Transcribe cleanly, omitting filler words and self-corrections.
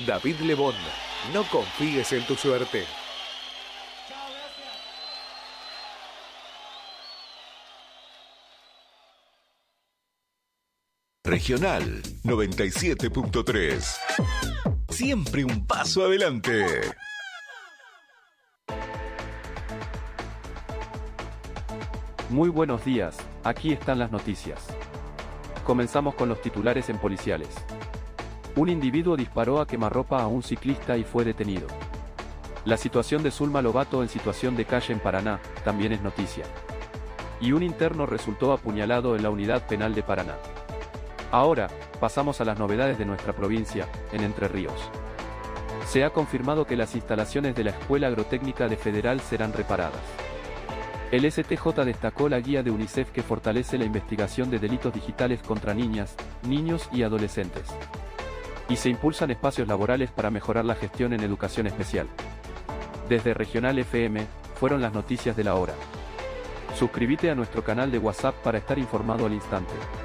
David Lebón, no confíes en tu suerte. Regional 97.3. Siempre un paso adelante. Muy buenos días, aquí están las noticias. Comenzamos con los titulares en policiales. Un individuo disparó a quemarropa a un ciclista y fue detenido. La situación de Zulma Lobato en situación de calle en Paraná, también es noticia. Y un interno resultó apuñalado en la unidad penal de Paraná. Ahora, pasamos a las novedades de nuestra provincia, en Entre Ríos. Se ha confirmado que las instalaciones de la Escuela Agrotécnica de Federal serán reparadas. El STJ destacó la guía de UNICEF que fortalece la investigación de delitos digitales contra niñas, niños y adolescentes. Y se impulsan espacios laborales para mejorar la gestión en educación especial. Desde Regional FM, fueron las noticias de la hora. Suscríbete a nuestro canal de WhatsApp para estar informado al instante.